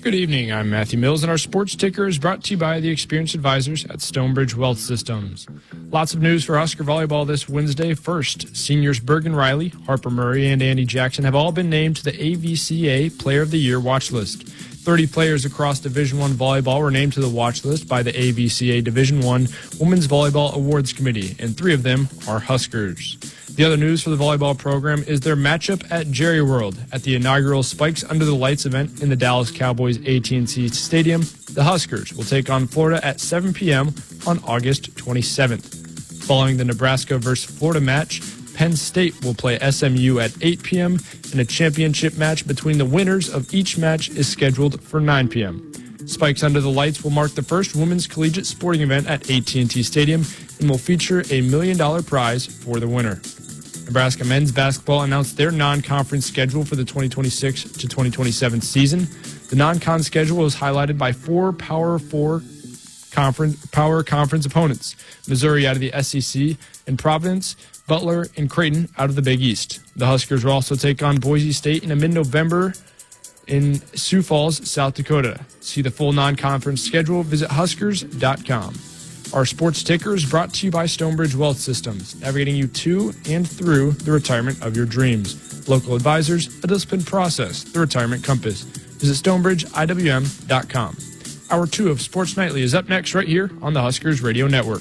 Good evening, I'm Matthew Mills, and our sports ticker is brought to you by the experienced advisors at Stonebridge Wealth Systems. Lots of news for Husker volleyball this Wednesday. First, seniors Bergen Riley, Harper Murray, and Andy Jackson have all been named to the AVCA Player of the Year watch list. 30 players across Division I volleyball were named to the watch list by the AVCA Division I Women's Volleyball Awards Committee, and 3 of them are Huskers. The other news for the volleyball program is their matchup at Jerry World. At the inaugural Spikes Under the Lights event in the Dallas Cowboys AT&T Stadium, the Huskers will take on Florida at 7 p.m. on August 27th. Following the Nebraska versus Florida match, Penn State will play SMU at 8 p.m., and a championship match between the winners of each match is scheduled for 9 p.m. Spikes Under the Lights will mark the first women's collegiate sporting event at AT&T Stadium and will feature a $1 million prize for the winner. Nebraska men's basketball announced their non-conference schedule for the 2026 to 2027 season. The non-con schedule is highlighted by 4 Power Conference opponents: Missouri out of the SEC, and Providence, Butler, and Creighton out of the Big East. The Huskers will also take on Boise State in mid-November in Sioux Falls, South Dakota. To see the full non-conference schedule, visit Huskers.com. Our sports ticker is brought to you by Stonebridge Wealth Systems, navigating you to and through the retirement of your dreams. Local advisors, a disciplined process, the Retirement Compass. Visit StonebridgeIWM.com. Hour 2 of Sports Nightly is up next right here on the Huskers Radio Network.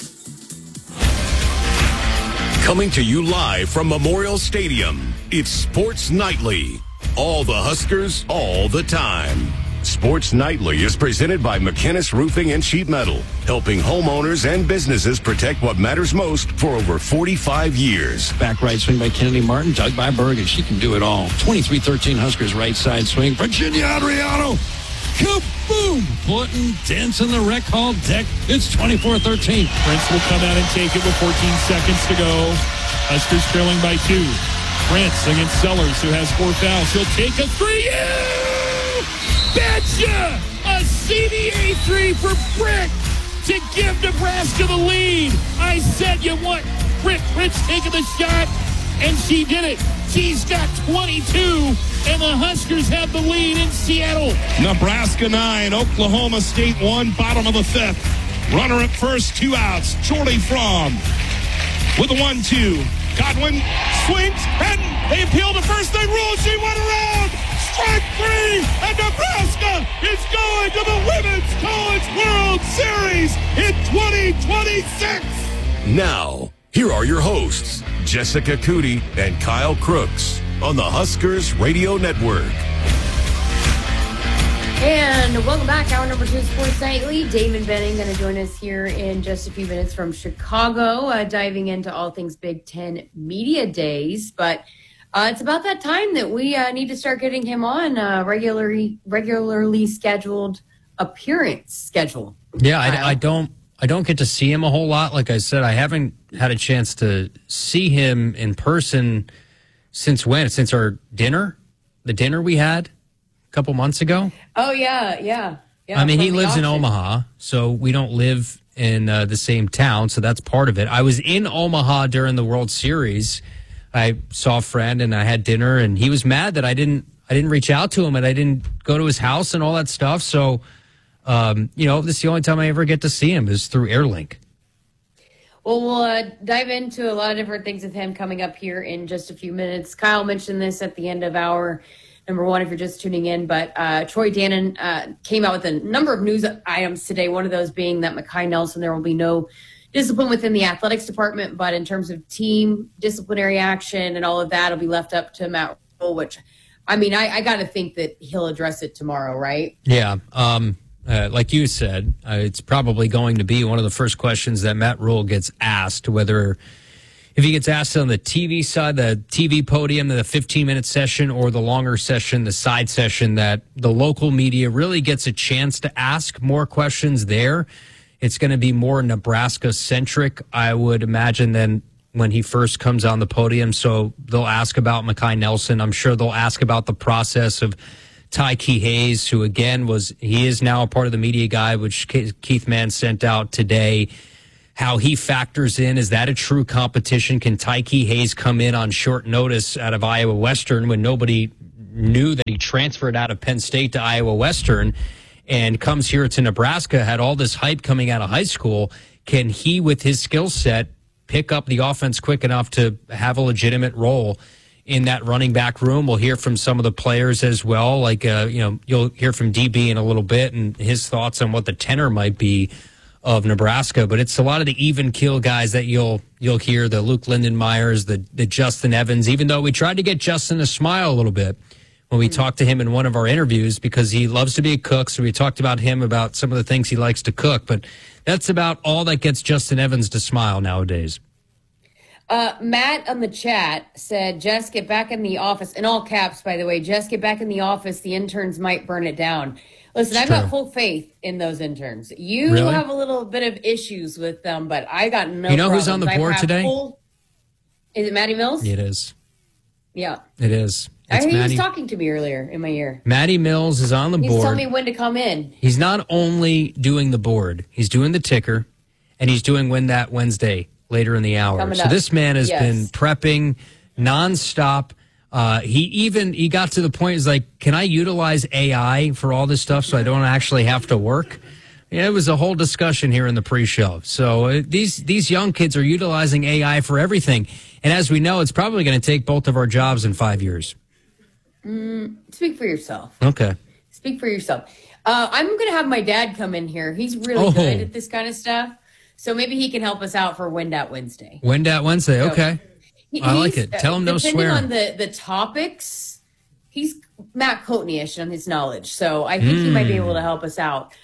Coming to you live from Memorial Stadium, it's Sports Nightly. All the Huskers, all the time. Sports Nightly is presented by McKinnis Roofing and Sheet Metal, helping homeowners and businesses protect what matters most for over 45 years. Back right swing by Kennedy Martin, dug by Bergen. She can do it all. 23-13 Huskers right side swing. Virginia Adriano. Kaboom! Putting dents in the rec hall deck. It's 24-13. Prince will come out and take it with 14 seconds to go. Huskers trailing by 2. Prince against Sellers, who has 4 fouls. He'll take a 3. Betcha! A CDA 3 for Brick to give Nebraska the lead. I said you want Brick Prince taking the shot, and she did it. She's got 22, and the Huskers have the lead in Seattle. Nebraska 9, Oklahoma State 1, bottom of the 5th. Runner at first, 2 outs. Jordy Fromm with a 1-2. Godwin swings, and they appeal to first. They rule. She went around. Strike 3, and Nebraska is going to the Women's College World Series in 2026. Now, here are your hosts, Jessica Cootie and Kyle Crooks, on the Huskers Radio Network. And welcome back. Hour number 2 of Sports Nightly. Damon Benning going to join us here in just a few minutes from Chicago, diving into all things Big Ten Media Days. But it's about that time that we need to start getting him on regularly scheduled appearance schedule. Yeah, I don't get to see him a whole lot. Like I said, I haven't had a chance to see him in person since when? Since our dinner, the dinner we had a couple months ago. Oh yeah. I mean, he lives in Omaha, so we don't live in the same town, so that's part of it. I was in Omaha during the World Series. I saw a friend and I had dinner, and he was mad that I didn't reach out to him and I didn't go to his house and all that stuff. So, this is the only time I ever get to see him is through Airlink. Well, we'll dive into a lot of different things with him coming up here in just a few minutes. Kyle mentioned this at the end of hour number 1 if you're just tuning in, but Troy Dannon came out with a number of news items today, one of those being that Mekhi Nelson, there will be no discipline within the athletics department, but in terms of team disciplinary action and all of that, it'll be left up to Matt Rhule, which, I mean, I got to think that he'll address it tomorrow, right? Yeah. Like you said, it's probably going to be one of the first questions that Matt Rhule gets asked, whether if he gets asked on the TV side, the TV podium, the 15-minute session, or the longer session, the side session, that the local media really gets a chance to ask more questions there. It's going to be more Nebraska-centric, I would imagine, than when he first comes on the podium. So they'll ask about Mekhi Nelson. I'm sure they'll ask about the process of Tyke Hayes, who, again, he is now a part of the media guide, which Keith Mann sent out today, how he factors in. Is that a true competition? Can Tyke Hayes come in on short notice out of Iowa Western when nobody knew that he transferred out of Penn State to Iowa Western and comes here to Nebraska, had all this hype coming out of high school. Can he, with his skill set, pick up the offense quick enough to have a legitimate role in that running back room? We'll hear from some of the players as well. Like, you'll hear from DB in a little bit and his thoughts on what the tenor might be of Nebraska. But it's a lot of the even keel guys that you'll hear, the Luke Lindenmeyers, the Justin Evans, even though we tried to get Justin to smile a little bit when we talked to him in one of our interviews because he loves to be a cook. So we talked about him, about some of the things he likes to cook. But that's about all that gets Justin Evans to smile nowadays. Matt on the chat said, Jess, get back in the office. In all caps, by the way, Jess, get back in the office. The interns might burn it down. Listen, I've got full faith in those interns. You have a little bit of issues with them, but I got no You know problems. who's on the board today? Is it Matty Mills? It is. Yeah. It is. He was talking to me earlier in my ear. Matty Mills is on the board. He's telling me when to come in. He's not only doing the board, he's doing the ticker, and he's doing Win That Wednesday later in the hour. So this man has been prepping nonstop. He got to the point, he's like, can I utilize AI for all this stuff so I don't actually have to work? Yeah, it was a whole discussion here in the pre-show. So these young kids are utilizing AI for everything. And as we know, it's probably going to take both of our jobs in 5 years. Speak for yourself. Okay. Speak for yourself. I'm going to have my dad come in here. He's really good at this kind of stuff. So maybe he can help us out for Win That Wednesday. Win That Wednesday, okay. I like it. Tell him no swearing. Depending on the topics, he's Matt Coatney-ish on his knowledge. So I think he might be able to help us out.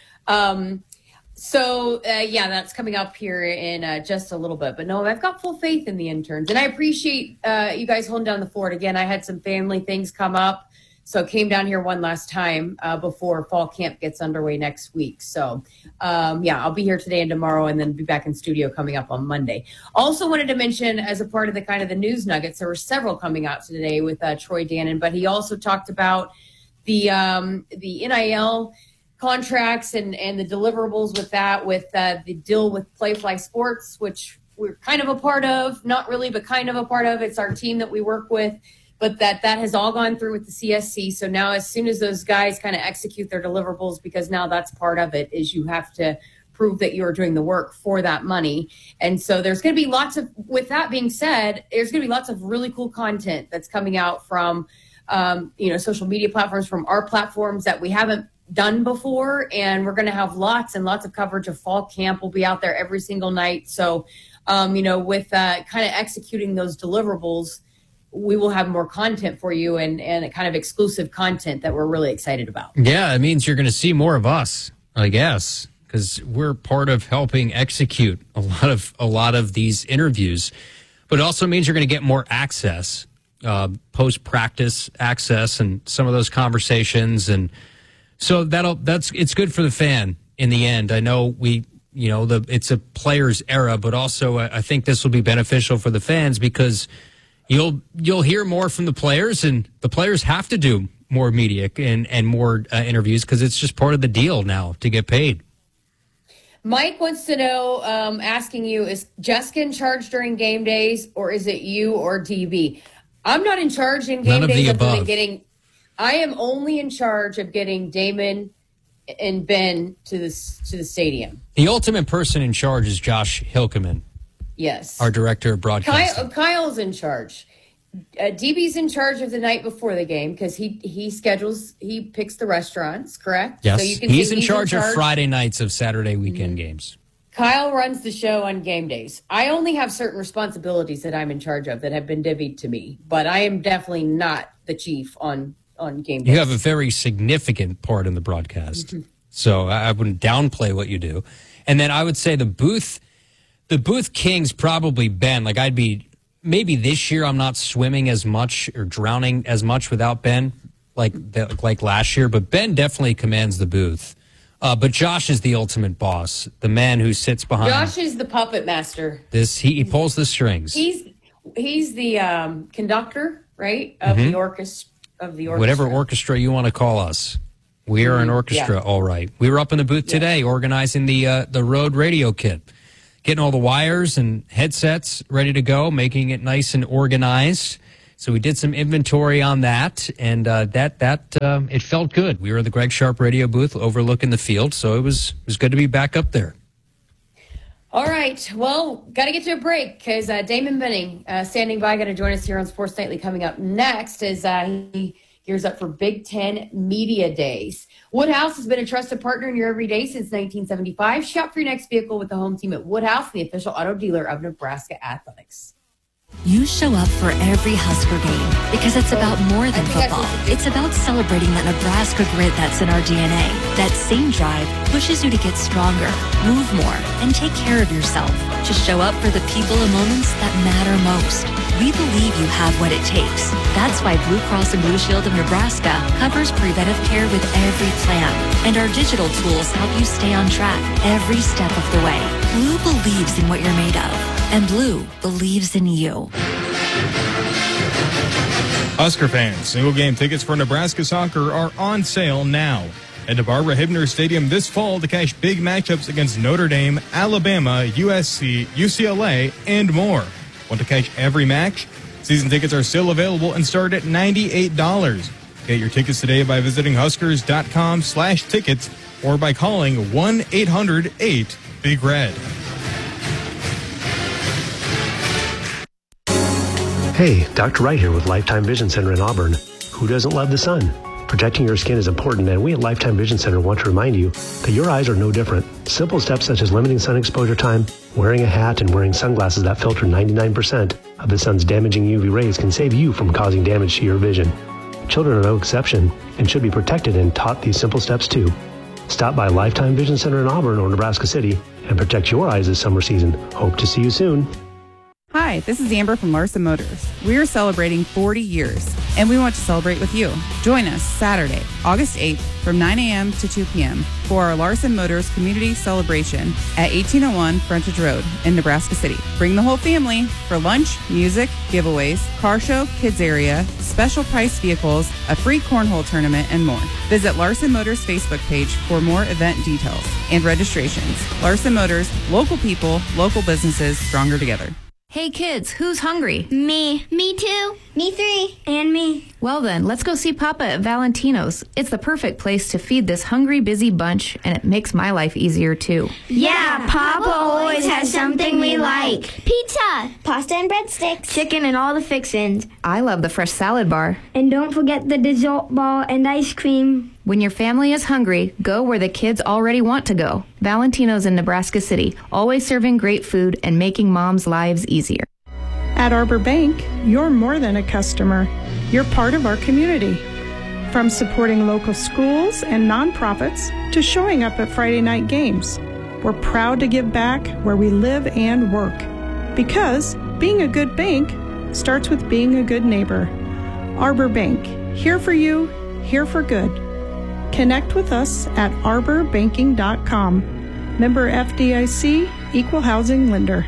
That's coming up here in just a little bit. But no, I've got full faith in the interns. And I appreciate you guys holding down the fort. Again, I had some family things come up. So came down here one last time before fall camp gets underway next week. So, I'll be here today and tomorrow and then be back in studio coming up on Monday. Also wanted to mention, as a part of the kind of the news nuggets, there were several coming out today with Troy Dannon, but he also talked about the NIL contracts and the deliverables with that, with the deal with Playfly Sports, which we're kind of a part of, not really, but kind of a part of. It's our team that we work with. But that has all gone through with the CSC. So now as soon as those guys kind of execute their deliverables, because now that's part of it, is you have to prove that you're doing the work for that money. And so there's going to be with that being said, there's going to be lots of really cool content that's coming out from, social media platforms, from our platforms that we haven't done before. And we're going to have lots and lots of coverage of fall camp. We'll be out there every single night. So, with kind of executing those deliverables, we will have more content for you and kind of exclusive content that we're really excited about. Yeah, it means you're going to see more of us, I guess, because we're part of helping execute a lot of these interviews. But it also means you're going to get more access, post-practice access, and some of those conversations. And so it's good for the fan in the end. I know it's a player's era, but also I think this will be beneficial for the fans because You'll hear more from the players, and the players have to do more media and more interviews because it's just part of the deal now to get paid. Mike wants to know, asking you, is Jessica in charge during game days, or is it you or DB? I'm not in charge in game days. I am only in charge of getting Damon and Ben to the stadium. The ultimate person in charge is Josh Hilkeman. Yes. Our director of broadcasting. Kyle's in charge. DB's in charge of the night before the game because he picks the restaurants, correct? Yes. So he's in charge of Friday nights of Saturday weekend games. Kyle runs the show on game days. I only have certain responsibilities that I'm in charge of that have been divvied to me, but I am definitely not the chief on game days. You have a very significant part in the broadcast, so I wouldn't downplay what you do. And then I would say the booth king's probably Ben. Like maybe this year I'm not swimming as much or drowning as much without Ben like last year, but Ben definitely commands the booth. But Josh is the ultimate boss, the man who sits behind. Josh is the puppet master. He pulls the strings. He's the conductor, right, of the orchestra. Whatever orchestra you want to call us. We are an orchestra, all right. We were up in the booth today organizing the Rode radio kit. Getting all the wires and headsets ready to go, making it nice and organized. So we did some inventory on that, and it felt good. We were at the Greg Sharp radio booth overlooking the field, so it was good to be back up there. All right. Well, got to get to a break because Damon Benning standing by, going to join us here on Sports Nightly coming up next as he gears up for Big Ten Media Days. Woodhouse has been a trusted partner in your everyday since 1975. Shop for your next vehicle with the home team at Woodhouse, the official auto dealer of Nebraska Athletics. You show up for every Husker game because it's about more than football. It's about celebrating that Nebraska grit that's in our DNA. That same drive pushes you to get stronger, move more, and take care of yourself. To show up for the people and moments that matter most. We believe you have what it takes. That's why Blue Cross and Blue Shield of Nebraska covers preventive care with every plan. And our digital tools help you stay on track every step of the way. Blue believes in what you're made of. And Blue believes in you. Husker fans, single game tickets for Nebraska soccer are on sale now. Head to Barbara Hibner Stadium this fall to cash big matchups against Notre Dame, Alabama, USC, UCLA, and more. Want to catch every match? Season tickets are still available and start at $98. Get your tickets today by visiting Huskers.com/tickets or by calling 1-800-8-BIG-RED. Hey, Dr. Wright here with Lifetime Vision Center in Auburn. Who doesn't love the sun? Protecting your skin is important, and we at Lifetime Vision Center want to remind you that your eyes are no different. Simple steps such as limiting sun exposure time, wearing a hat, and wearing sunglasses that filter 99% of the sun's damaging UV rays can save you from causing damage to your vision. Children are no exception and should be protected and taught these simple steps too. Stop by Lifetime Vision Center in Auburn or Nebraska City and protect your eyes this summer season. Hope to see you soon. Hi, this is Amber from Larson Motors. We are celebrating 40 years, and we want to celebrate with you. Join us Saturday, August 8th from 9 a.m. to 2 p.m. for our Larson Motors Community Celebration at 1801 Frontage Road in Nebraska City. Bring the whole family for lunch, music, giveaways, car show, kids area, special price vehicles, a free cornhole tournament, and more. Visit Larson Motors Facebook page for more event details and registrations. Larson Motors, local people, local businesses, stronger together. Hey kids, who's hungry? Me. Me too. Me 3. And me. Well then, let's go see Papa at Valentino's. It's the perfect place to feed this hungry, busy bunch, and it makes my life easier too. Yeah, Papa always has something we like. Pizza, pasta and breadsticks, chicken and all the fixins. I love the fresh salad bar. And don't forget the dessert ball and ice cream. When your family is hungry, go where the kids already want to go. Valentino's in Nebraska City, always serving great food and making moms' lives easier. At Arbor Bank, you're more than a customer. You're part of our community. From supporting local schools and nonprofits to showing up at Friday night games, we're proud to give back where we live and work. Because being a good bank starts with being a good neighbor. Arbor Bank, here for you, here for good. Connect with us at arborbanking.com. Member FDIC, Equal Housing Lender.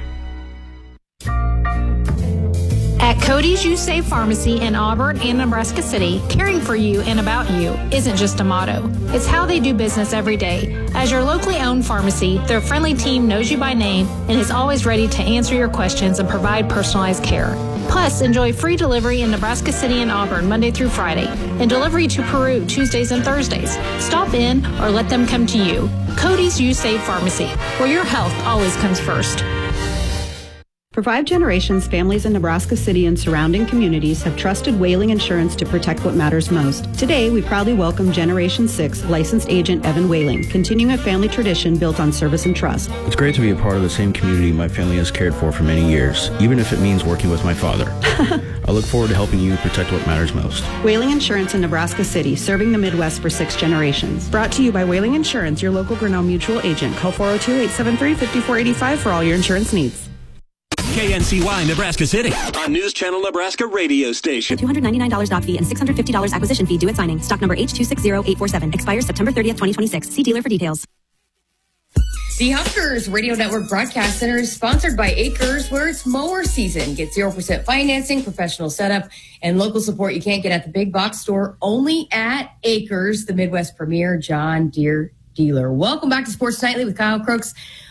At Cody's You Save Pharmacy in Auburn and Nebraska City, caring for you and about you isn't just a motto. It's how they do business every day. As your locally owned pharmacy, their friendly team knows you by name and is always ready to answer your questions and provide personalized care. Plus, enjoy free delivery in Nebraska City and Auburn Monday through Friday and delivery to Peru Tuesdays and Thursdays. Stop in or let them come to you. Cody's You Save Pharmacy, where your health always comes first. For 5 generations, families in Nebraska City and surrounding communities have trusted Whaling Insurance to protect what matters most. Today, we proudly welcome Generation 6 licensed agent Evan Whaling, continuing a family tradition built on service and trust. It's great to be a part of the same community my family has cared for many years, even if it means working with my father. I look forward to helping you protect what matters most. Whaling Insurance in Nebraska City, serving the Midwest for 6 generations. Brought to you by Whaling Insurance, your local Grinnell Mutual agent. Call 402-873-5485 for all your insurance needs. KNCY Nebraska City on News Channel Nebraska radio station. $299 doc fee and $650 acquisition fee due at signing. Stock number H260847. Expires September 30th, 2026. See dealer for details. The Huskers Radio Network Broadcast Center is sponsored by Acres, where it's mower season. Get 0% financing, professional setup, and local support you can't get at the big box store. Only at Acres, the Midwest premier John Deere dealer. Welcome back to Sports Nightly with Kyle Crooks.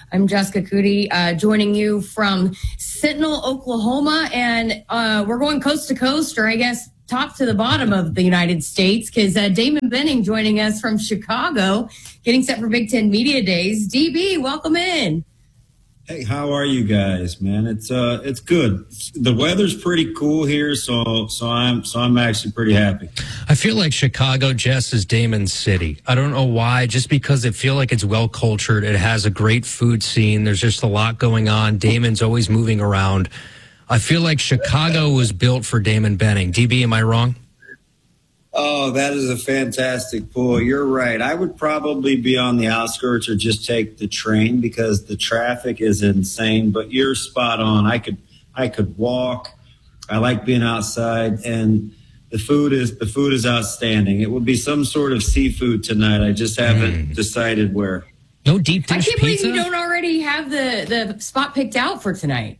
I'm Jessica Cootie, joining you from Sentinel, Oklahoma, and we're going coast to coast, or I guess top to the bottom of the United States, because Damon Benning joining us from Chicago, getting set for Big Ten Media Days. DB, welcome in. Hey, how are you guys, man? It's good. The weather's pretty cool here, so I'm actually pretty happy. I feel like Chicago, Jess, is Damon's city. I don't know why, just because I feel like it's well cultured. It has a great food scene. There's just a lot going on. Damon's always moving around. I feel like Chicago was built for Damon Benning. DB, am I wrong? Oh, that is a fantastic pull. You're right. I would probably be on the outskirts or just take the train because the traffic is insane, but you're spot on. I could walk. I like being outside, and the food is outstanding. It will be some sort of seafood tonight. I just haven't decided where. No deep dish pizza? I can't believe you don't already have the spot picked out for tonight.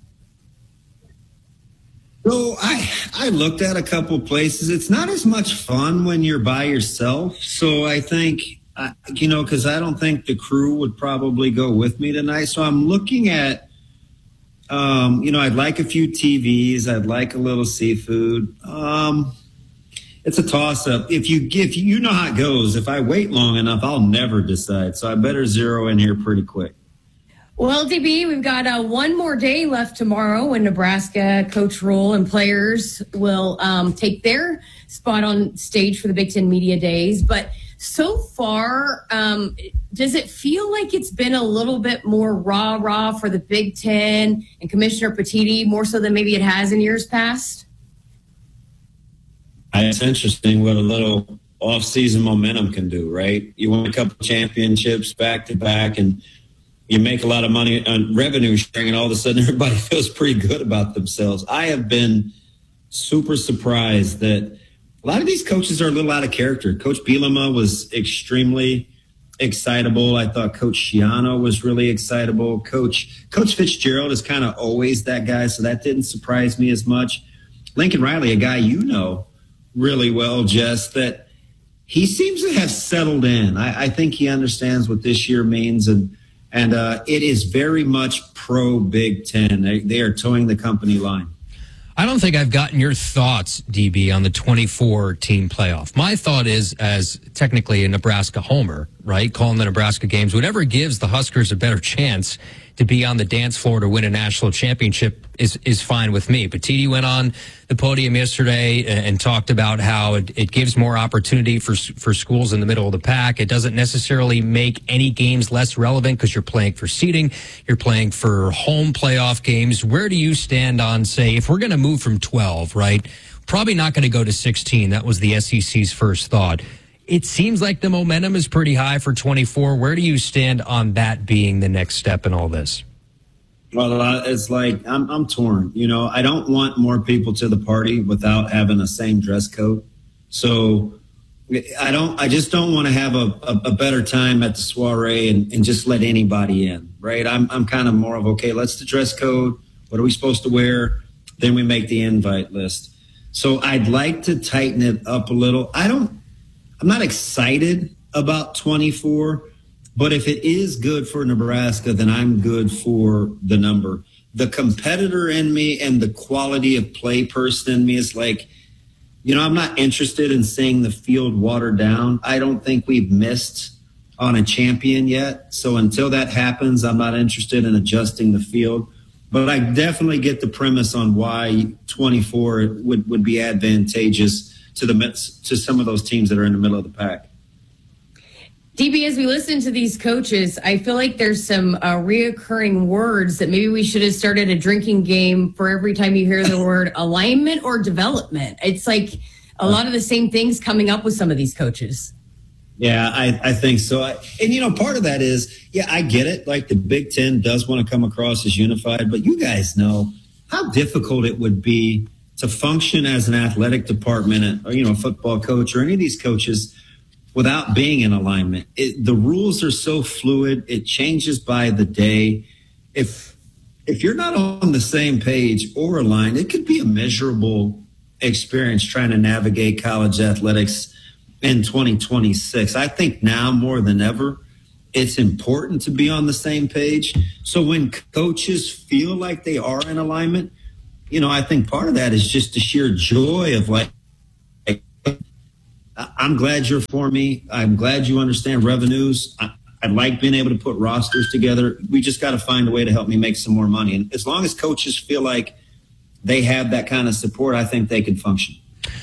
So I looked at a couple places. It's not as much fun when you're by yourself. So I think, because I don't think the crew would probably go with me tonight. So I'm looking at, I'd like a few TVs. I'd like a little seafood. It's a toss-up. If you know how it goes, if I wait long enough, I'll never decide. So I better zero in here pretty quick. Well, DB, we've got one more day left tomorrow when Nebraska Coach Rule and players will take their spot on stage for the Big Ten Media Days. But so far, does it feel like it's been a little bit more rah-rah for the Big Ten and Commissioner Petitti, more so than maybe it has in years past? It's interesting what a little off-season momentum can do, right? You win a couple championships back-to-back, and you make a lot of money on revenue sharing, and all of a sudden everybody feels pretty good about themselves. I have been super surprised that a lot of these coaches are a little out of character. Coach Bielema was extremely excitable. I thought Coach Schiano was really excitable. Coach Fitzgerald is kind of always that guy, so that didn't surprise me as much. Lincoln Riley, a guy you know really well, Jess, that he seems to have settled in. I think he understands what this year means, and it is very much pro Big Ten. They are towing the company line. I don't think I've gotten your thoughts, DB, on the 24-team playoff. My thought is, as technically a Nebraska homer, right, calling the Nebraska games, whatever gives the Huskers a better chance to be on the dance floor to win a national championship is fine with me. But Petitti went on the podium yesterday and talked about how it gives more opportunity for schools in the middle of the pack. It doesn't necessarily make any games less relevant because you're playing for seeding. You're playing for home playoff games. Where do you stand on, say, if we're going to move from 12, right? Probably not going to go to 16. That was the SEC's first thought. It seems like the momentum is pretty high for 24. Where do you stand on that being the next step in all this? Well, it's like I'm torn. I don't want more people to the party without having the same dress code. So I just don't want to have a better time at the soiree and just let anybody in, right? I'm kind of more of, okay, let's the dress code. What are we supposed to wear? Then we make the invite list. So I'd like to tighten it up a little. I'm not excited about 24, but if it is good for Nebraska, then I'm good for the number. The competitor in me and the quality of play person in me is like, I'm not interested in seeing the field watered down. I don't think we've missed on a champion yet. So until that happens, I'm not interested in adjusting the field. But I definitely get the premise on why 24 would be advantageous to some of those teams that are in the middle of the pack. DB, as we listen to these coaches, I feel like there's some reoccurring words that maybe we should have started a drinking game for every time you hear the word alignment or development. It's like a lot of the same things coming up with some of these coaches. Yeah, I think so. And part of that is, I get it. Like the Big Ten does want to come across as unified, but you guys know how difficult it would be to function as an athletic department or, a football coach or any of these coaches without being in alignment. The rules are so fluid. It changes by the day. If you're not on the same page or aligned, it could be a miserable experience trying to navigate college athletics in 2026. I think now more than ever, it's important to be on the same page. So when coaches feel like they are in alignment, I think part of that is just the sheer joy of like, I'm glad you're for me. I'm glad you understand revenues. I like being able to put rosters together. We just got to find a way to help me make some more money. And as long as coaches feel like they have that kind of support, I think they can function.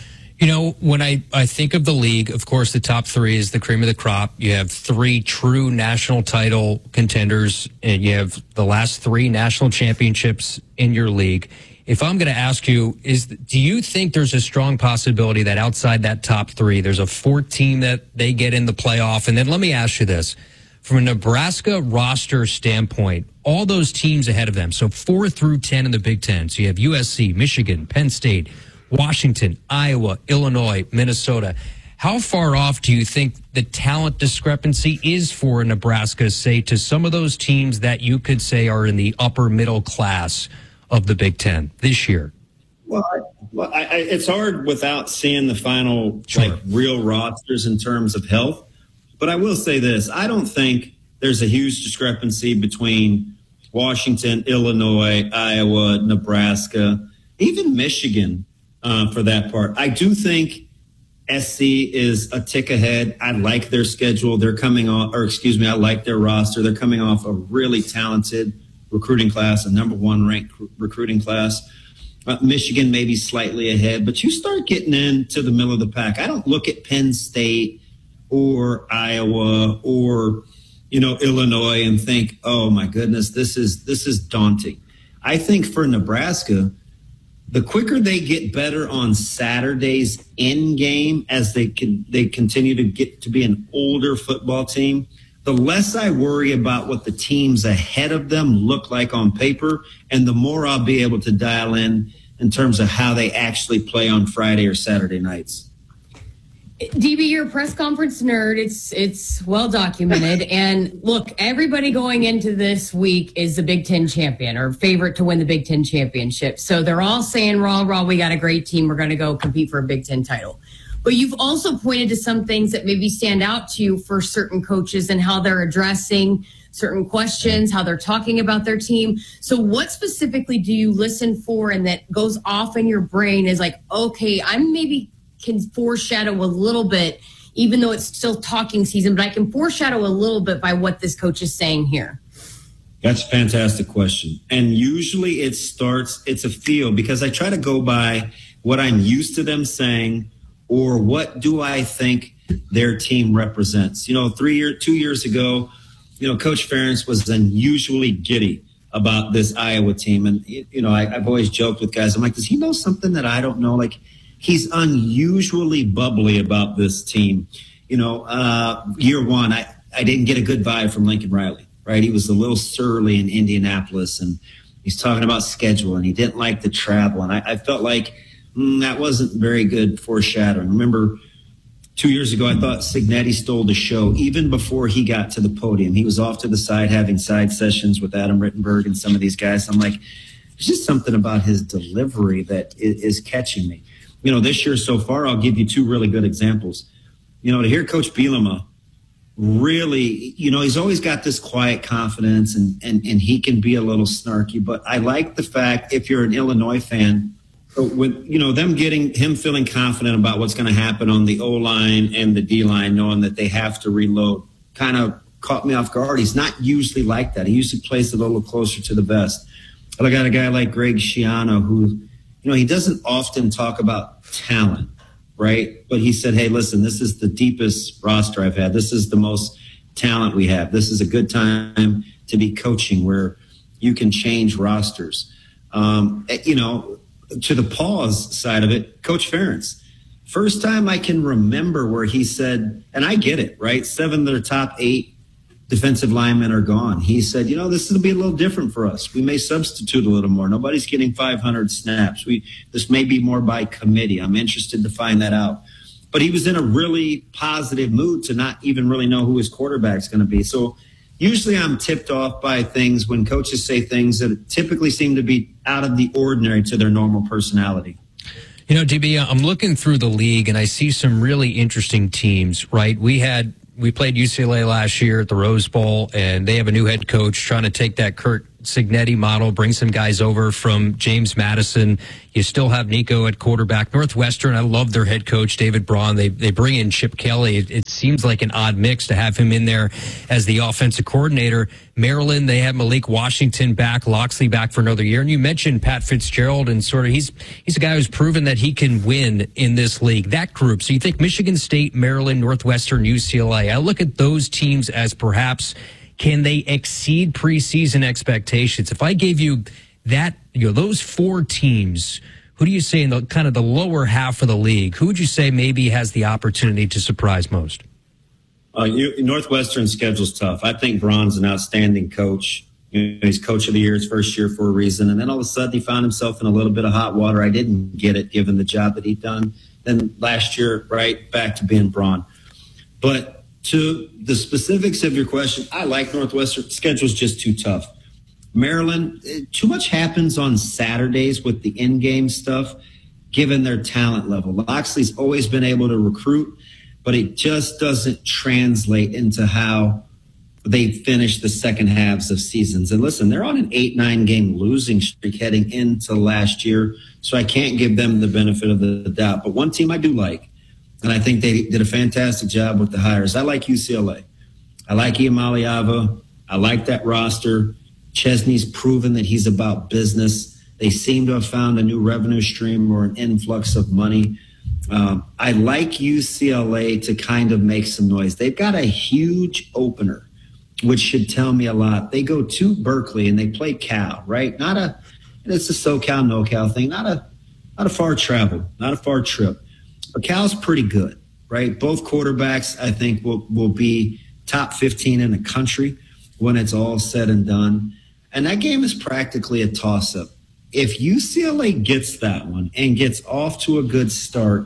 When I think of the league, of course, the top three is the cream of the crop. You have 3 true national title contenders, and you have the last 3 national championships in your league. If I'm going to ask you, do you think there's a strong possibility that outside that top 3, there's a 4th team that they get in the playoff? And then let me ask you this. From a Nebraska roster standpoint, all those teams ahead of them, so 4 through 10 in the Big Ten. So you have USC, Michigan, Penn State, Washington, Iowa, Illinois, Minnesota. How far off do you think the talent discrepancy is for Nebraska, say, to some of those teams that you could say are in the upper middle class of the Big Ten this year? Well, it's hard without seeing the final real rosters in terms of health. But I will say this. I don't think there's a huge discrepancy between Washington, Illinois, Iowa, Nebraska, even Michigan for that part. I do think SC is a tick ahead. I like their schedule. They're coming off, I like their roster. They're coming off a really talented recruiting class, a number 1 ranked recruiting class. Michigan may be slightly ahead, but you start getting into the middle of the pack. I don't look at Penn State or Iowa or, Illinois and think, oh my goodness, this is daunting. I think for Nebraska, the quicker they get better on Saturday's end game as they continue to get to be an older football team, the less I worry about what the teams ahead of them look like on paper, and the more I'll be able to dial in terms of how they actually play on Friday or Saturday nights. DB, you're a press conference nerd. It's well documented. And look, everybody going into this week is the Big Ten champion or favorite to win the Big Ten championship. So they're all saying, rah, we got a great team. We're going to go compete for a Big Ten title. But you've also pointed to some things that maybe stand out to you for certain coaches and how they're addressing certain questions, how they're talking about their team. So what specifically do you listen for and that goes off in your brain is like, okay, I'm maybe can foreshadow a little bit, even though it's still talking season, but I can foreshadow a little bit by what this coach is saying here? That's a fantastic question. And usually it's a feel, because I try to go by what I'm used to them saying or what do I think their team represents. 2 years ago, Coach Ferentz was unusually giddy about this Iowa team. And, I've always joked with guys, I'm like, does he know something that I don't know? Like, he's unusually bubbly about this team. Year one, I didn't get a good vibe from Lincoln Riley, right? He was a little surly in Indianapolis, and he's talking about schedule, and he didn't like the travel. And I felt like that wasn't very good foreshadowing. Remember, 2 years ago, I thought Cignetti stole the show even before he got to the podium. He was off to the side having side sessions with Adam Rittenberg and some of these guys. I'm like, there's just something about his delivery that is catching me. This year so far, I'll give you 2 really good examples. To hear Coach Bielema really, he's always got this quiet confidence and he can be a little snarky. But I like the fact, if you're an Illinois fan, with him feeling confident about what's going to happen on the O-line and the D-line, knowing that they have to reload, kind of caught me off guard. He's not usually like that. He usually plays it a little closer to the vest. I got a guy like Greg Schiano who, he doesn't often talk about talent, right? But he said, hey, listen, this is the deepest roster I've had. This is the most talent we have. This is a good time to be coaching where you can change rosters. To the pause side of it, Coach Ferentz, first time I can remember where he said, and I get it, right? 7 of their top 8 defensive linemen are gone. He said, this will be a little different for us. We may substitute a little more. Nobody's getting 500 snaps. This may be more by committee. I'm interested to find that out. But he was in a really positive mood to not even really know who his quarterback's going to be. So usually I'm tipped off by things when coaches say things that typically seem to be out of the ordinary to their normal personality. DB, I'm looking through the league and I see some really interesting teams, right? We had we played UCLA last year at the Rose Bowl, and they have a new head coach trying to take that Curt Cignetti model, bring some guys over from James Madison. You still have Nico at quarterback. Northwestern, I love their head coach, David Braun. They bring in Chip Kelly. It seems like an odd mix to have him in there as the offensive coordinator. Maryland, they have Malik Washington back, Loxley back for another year. And you mentioned Pat Fitzgerald, and sort of he's a guy who's proven that he can win in this league. That group. So you think Michigan State, Maryland, Northwestern, UCLA. I look at those teams as perhaps, can they exceed preseason expectations? If I gave you that, those four teams, who do you say in the kind of the lower half of the league? Who would you say maybe has the opportunity to surprise most? Northwestern schedule's tough. I think Braun's an outstanding coach. He's coach of the year his first year for a reason. And then all of a sudden he found himself in a little bit of hot water. I didn't get it given the job that he'd done. Then last year, right back to being Braun. But to the specifics of your question, I like Northwestern. Schedule's just too tough. Maryland, too much happens on Saturdays with the in-game stuff, given their talent level. Loxley's always been able to recruit, but it just doesn't translate into how they finish the second halves of seasons. And listen, they're on an 8-9 game losing streak heading into last year, so I can't give them the benefit of the doubt. But one team I do like, and I think they did a fantastic job with the hires. I like UCLA. I like Iamaleava. I like that roster. Chesney's proven that he's about business. They seem to have found a new revenue stream or an influx of money. I like UCLA to kind of make some noise. They've got a huge opener, which should tell me a lot. They go to Berkeley and they play Cal, right? It's a SoCal, NoCal thing. Not a far travel, not a far trip. But Cal's pretty good, right? Both quarterbacks, I think, will be top 15 in the country when it's all said and done. And that game is practically a toss-up. If UCLA gets that one and gets off to a good start,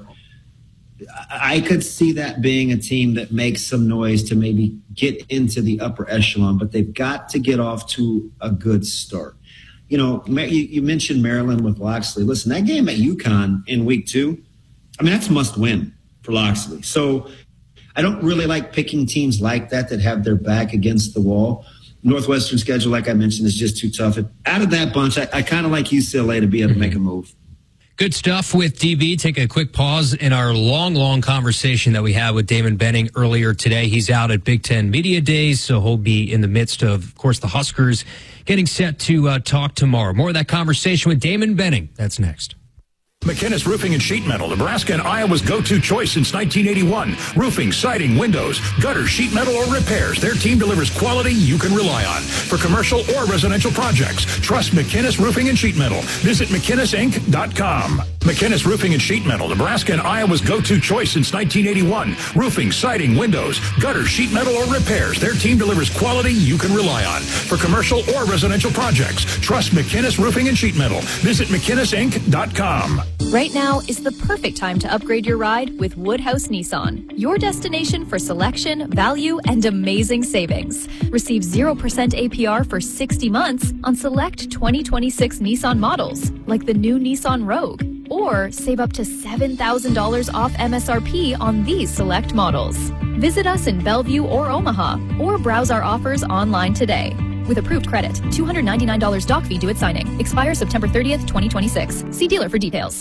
I could see that being a team that makes some noise to maybe get into the upper echelon, but they've got to get off to a good start. You mentioned Maryland with Loxley. Listen, that game at UConn in week 2, that's must win for Loxley. So I don't really like picking teams like that have their back against the wall. Northwestern schedule, like I mentioned, is just too tough. Out of that bunch, I kind of like UCLA to be able to make a move. Good stuff with DB. Take a quick pause in our long conversation that we had with Damon Benning earlier today. He's out at Big Ten Media Days, so he'll be in the midst of course, the Huskers getting set to talk tomorrow. More of that conversation with Damon Benning. That's next. McInnes Roofing and Sheet Metal, Nebraska and Iowa's go-to choice since 1981. Roofing, siding, windows, gutters, sheet metal, or repairs. Their team delivers quality you can rely on. For commercial or residential projects, trust McInnes Roofing and Sheet Metal. Visit McInnesInc.com. McInnes Roofing and Sheet Metal, Nebraska and Iowa's go-to choice since 1981. Roofing, siding, windows, gutters, sheet metal, or repairs. Their team delivers quality you can rely on. For commercial or residential projects, trust McInnes Roofing and Sheet Metal. Visit McInnesInc.com. Right now is the perfect time to upgrade your ride with Woodhouse Nissan, your destination for selection, value, and amazing savings. Receive 0% APR for 60 months on select 2026 Nissan models, like the new Nissan Rogue, or save up to $7,000 off MSRP on these select models. Visit us in Bellevue or Omaha, or browse our offers online today. With approved credit, $299 doc fee due at signing. Expires September 30th, 2026. See dealer for details.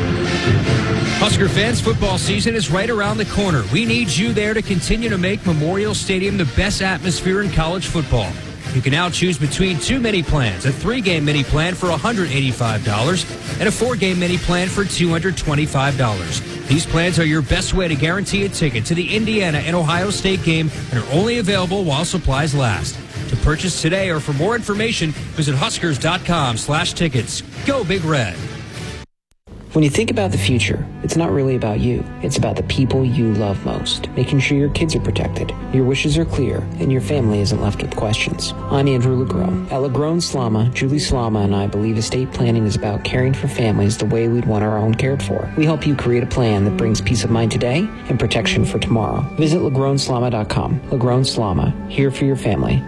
Husker fans, football season is right around the corner. We need you there to continue to make Memorial Stadium the best atmosphere in college football. You can now choose between 2 mini plans, a 3-game mini plan for $185 and a 4-game mini plan for $225. These plans are your best way to guarantee a ticket to the Indiana and Ohio State game and are only available while supplies last. To purchase today or for more information, visit Huskers.com/tickets. Go Big Red. When you think about the future, it's not really about you. It's about the people you love most, making sure your kids are protected, your wishes are clear, and your family isn't left with questions. I'm Andrew Lagrone. At Lagrone Slama, Julie Slama and I believe estate planning is about caring for families the way we'd want our own cared for. We help you create a plan that brings peace of mind today and protection for tomorrow. Visit LagroneSlama.com. Lagrone Slama, here for your family.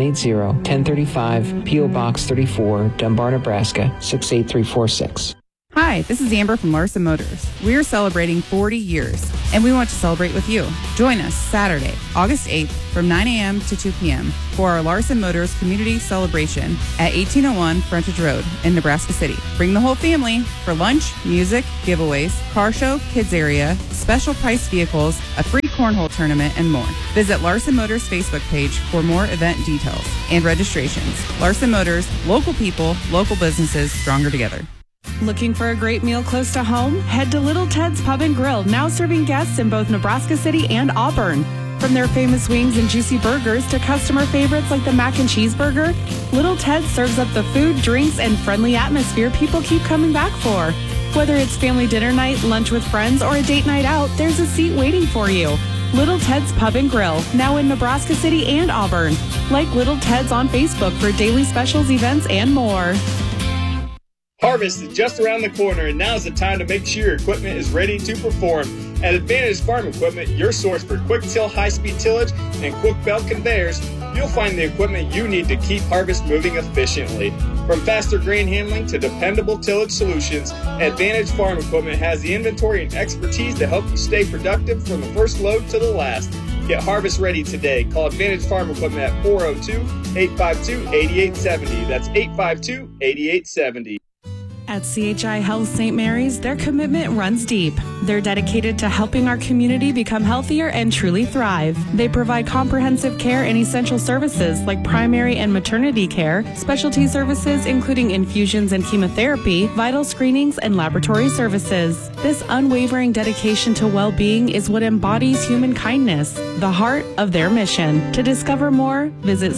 402-780-1035, P.O. Box 34, Dunbar, Nebraska, 68346. Hi, this is Amber from Larson Motors. We are celebrating 40 years, and we want to celebrate with you. Join us Saturday, August 8th from 9 a.m. to 2 p.m. for our Larson Motors Community Celebration at 1801 Frontage Road in Nebraska City. Bring the whole family for lunch, music, giveaways, car show, kids area, special price vehicles, a free cornhole tournament, and more. Visit Larson Motors Facebook page for more event details and registrations. Larson Motors, local people, local businesses, stronger together. Looking for a great meal close to home? Head to Little Ted's Pub and Grill, now serving guests in both Nebraska City and Auburn. From their famous wings and juicy burgers to customer favorites like the mac and cheese burger, Little Ted serves up the food, drinks, and friendly atmosphere people keep coming back for. Whether it's family dinner night, lunch with friends, or a date night out, there's a seat waiting for you. Little Ted's Pub and Grill, now in Nebraska City and Auburn. Like Little Ted's on Facebook for daily specials, events, and more. Harvest is just around the corner, and now's the time to make sure your equipment is ready to perform. At Advantage Farm Equipment, your source for quick till, high-speed tillage, and quick belt conveyors, you'll find the equipment you need to keep harvest moving efficiently. From faster grain handling to dependable tillage solutions, Advantage Farm Equipment has the inventory and expertise to help you stay productive from the first load to the last. Get harvest ready today. Call Advantage Farm Equipment at 402-852-8870. That's 852-8870. At CHI Health St. Mary's, their commitment runs deep. They're dedicated to helping our community become healthier and truly thrive. They provide comprehensive care and essential services like primary and maternity care, specialty services including infusions and chemotherapy, vital screenings, and laboratory services. This unwavering dedication to well-being is what embodies human kindness, the heart of their mission. To discover more, visit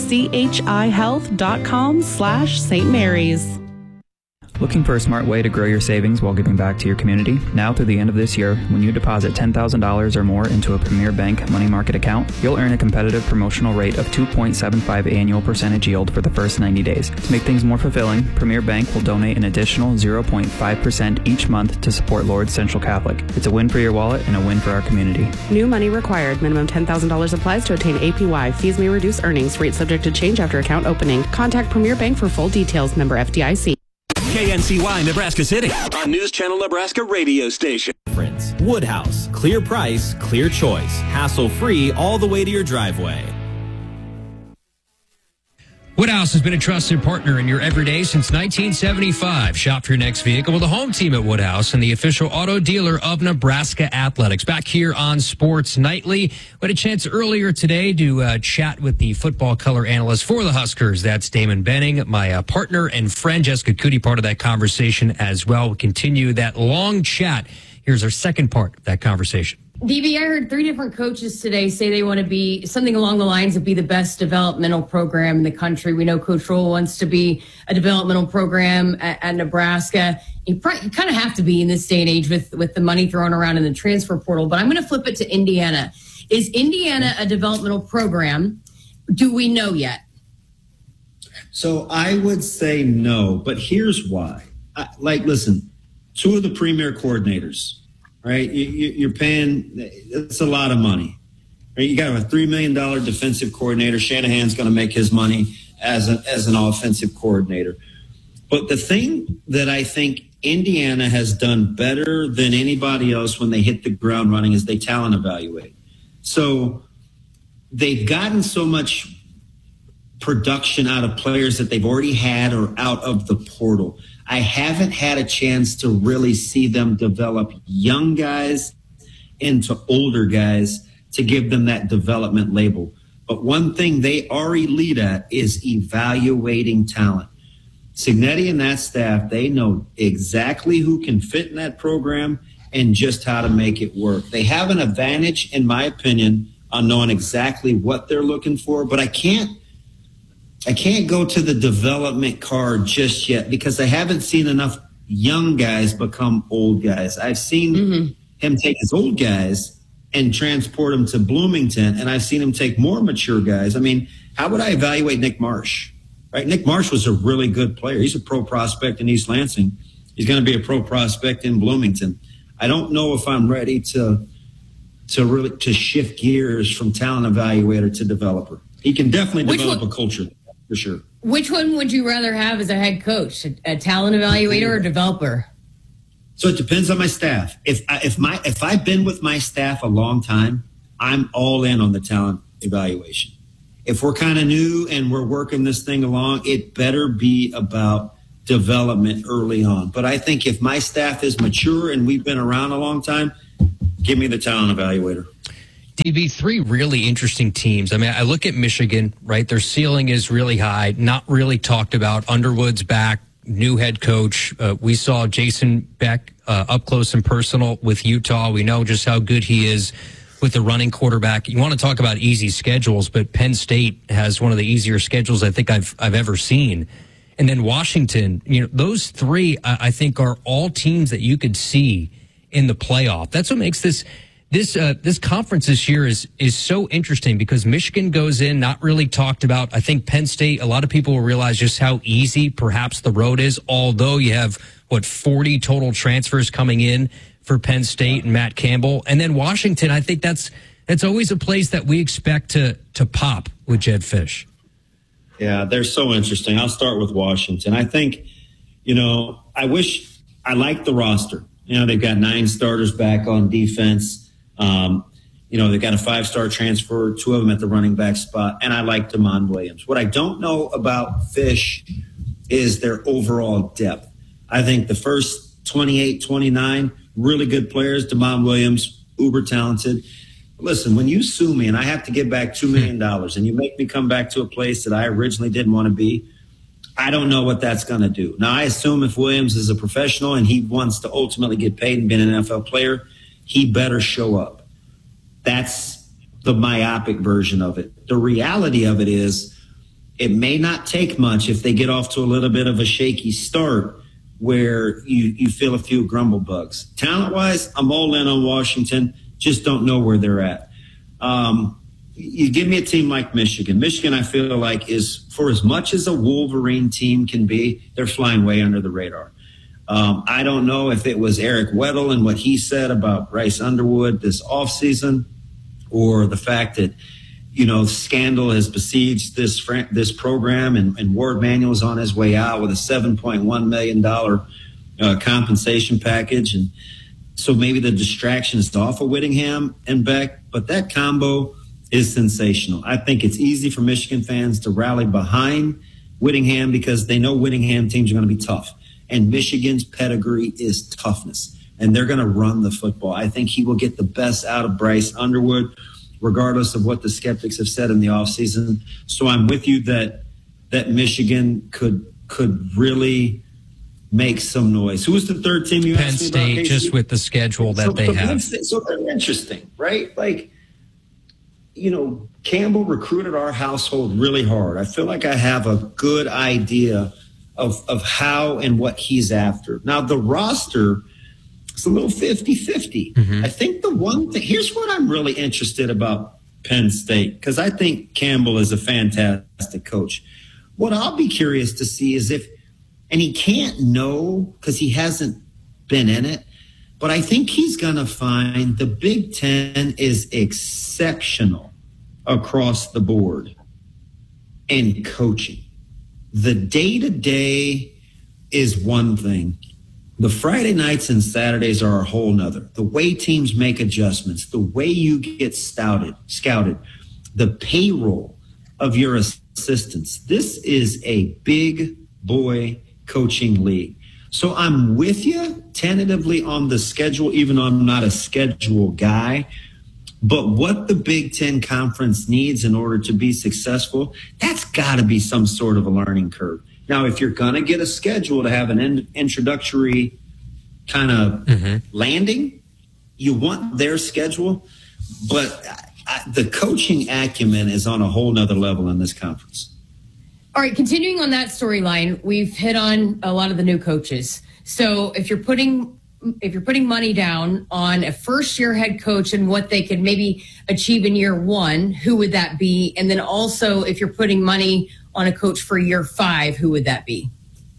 chihealth.com/St. Mary's. Looking for a smart way to grow your savings while giving back to your community? Now through the end of this year, when you deposit $10,000 or more into a Premier Bank money market account, you'll earn a competitive promotional rate of 2.75 annual percentage yield for the first 90 days. To make things more fulfilling, Premier Bank will donate an additional 0.5% each month to support Lourdes Central Catholic. It's a win for your wallet and a win for our community. New money required. Minimum $10,000 applies to obtain APY. Fees may reduce earnings. Rate subject to change after account opening. Contact Premier Bank for full details. Member FDIC. KNCY Nebraska City on News Channel Nebraska radio station. Woodhouse, clear price, clear choice, hassle-free all the way to your driveway. Woodhouse has been a trusted partner in your everyday since 1975. Shop for your next vehicle with a home team at Woodhouse and the official auto dealer of Nebraska Athletics. Back here on Sports Nightly, we had a chance earlier today to chat with the football color analyst for the Huskers. That's Damon Benning, my partner and friend. Jessica Cootie, part of that conversation as well. We continue that long chat. Here's our second part of that conversation. DB, I heard 3 different coaches today say they want to be something along the lines of be the best developmental program in the country. We know Coach Rule wants to be a developmental program at Nebraska. You kind of have to be in this day and age with the money thrown around in the transfer portal. But I'm going to flip it to Indiana. Is Indiana a developmental program? Do we know yet? So I would say no, but here's why. Listen, 2 of the premier coordinators. Right, you're paying. It's a lot of money. Right? You got a $3 million defensive coordinator. Shanahan's going to make his money as an offensive coordinator. But the thing that I think Indiana has done better than anybody else when they hit the ground running is they talent evaluate. So they've gotten so much production out of players that they've already had or out of the portal. I haven't had a chance to really see them develop young guys into older guys to give them that development label. But one thing they are elite at is evaluating talent. Signetti and that staff, they know exactly who can fit in that program and just how to make it work. They have an advantage, in my opinion, on knowing exactly what they're looking for, but I can't go to the development card just yet because I haven't seen enough young guys become old guys. I've seen him take his old guys and transport them to Bloomington, and I've seen him take more mature guys. I mean, how would I evaluate Nick Marsh? Right? Nick Marsh was a really good player. He's a pro prospect in East Lansing. He's going to be a pro prospect in Bloomington. I don't know if I'm ready to shift gears from talent evaluator to developer. He can definitely develop a culture. For sure. Which one would you rather have as a head coach, a talent evaluator or developer? So it depends on my staff. If I've been with my staff a long time, I'm all in on the talent evaluation. If we're kind of new and we're working this thing along, it better be about development early on. But I think if my staff is mature and we've been around a long time, give me the talent evaluator. DB, three really interesting teams. I mean, I look at Michigan, right? Their ceiling is really high, not really talked about. Underwood's back, new head coach. We saw Jason Beck up close and personal with Utah. We know just how good he is with the running quarterback. You want to talk about easy schedules, but Penn State has one of the easier schedules I think I've ever seen. And then Washington, those three, I think, are all teams that you could see in the playoff. That's what makes this conference this year is so interesting, because Michigan goes in not really talked about. I think Penn State, a lot of people will realize just how easy perhaps the road is, although you have 40 total transfers coming in for Penn State and Matt Campbell. And then Washington, I think that's always a place that we expect to pop with Jedd Fisch. Yeah, they're so interesting. I'll start with Washington. I think, I like the roster. They've got 9 starters back on defense. They've got a 5-star transfer, 2 of them at the running back spot, and I like Damon Williams. What I don't know about Fisch is their overall depth. I think the first 28, 29, really good players. Damon Williams, uber talented. Listen, when you sue me and I have to give back $2 million and you make me come back to a place that I originally didn't want to be, I don't know what that's going to do. Now, I assume if Williams is a professional and he wants to ultimately get paid and be an NFL player, he better show up. That's the myopic version of it. The reality of it is it may not take much if they get off to a little bit of a shaky start where you feel a few grumble bugs. Talent-wise, I'm all in on Washington. Just don't know where they're at. You give me a team like Michigan. Michigan, I feel like, is, for as much as a Wolverine team can be, they're flying way under the radar. I don't know if it was Eric Weddle and what he said about Bryce Underwood this offseason, or the fact that, scandal has besieged this program, and Ward Manuel's on his way out with a $7.1 million compensation package. And so maybe the distraction is off of Whittingham and Beck, but that combo is sensational. I think it's easy for Michigan fans to rally behind Whittingham because they know Whittingham teams are going to be tough. And Michigan's pedigree is toughness, and they're going to run the football. I think he will get the best out of Bryce Underwood, regardless of what the skeptics have said in the offseason. So I'm with you that Michigan could really make some noise. Who was the third team you asked me about? Penn State, just with the schedule that they have. So they're interesting, right? Like, Campbell recruited our household really hard. I feel like I have a good idea of how and what he's after. Now, the roster is a little 50-50. Mm-hmm. I think the one thing, here's what I'm really interested about Penn State, because I think Campbell is a fantastic coach. What I'll be curious to see is and he can't know because he hasn't been in it, but I think he's going to find the Big Ten is exceptional across the board in coaching. The day-to-day is one thing. The Friday nights and Saturdays are a whole nother. The way teams make adjustments, the way you get scouted, the payroll of your assistants. This is a big boy coaching league. So I'm with you tentatively on the schedule, even though I'm not a schedule guy. But what the Big Ten Conference needs in order to be successful, that's got to be some sort of a learning curve. Now, if you're going to get a schedule to have an introductory kind of landing, you want their schedule. But the coaching acumen is on a whole nother level in this conference. All right, continuing on that storyline, we've hit on a lot of the new coaches. So if you're putting money down on a first-year head coach and what they could maybe achieve in year one, who would that be? And then also, if you're putting money on a coach for year 5, who would that be?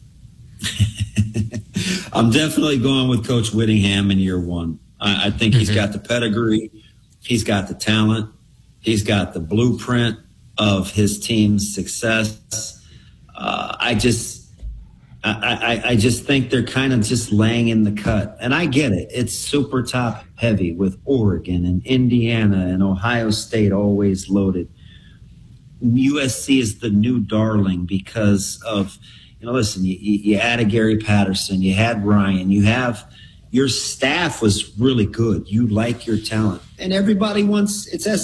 I'm definitely going with Coach Whittingham in year 1. I think he's got the pedigree. He's got the talent. He's got the blueprint of his team's success. I just think they're kind of just laying in the cut. And I get it. It's super top heavy with Oregon and Indiana and Ohio State always loaded. USC is the new darling because of, listen, you added Gary Patterson, you had Ryan, your staff was really good. You like your talent. And everybody wants, it's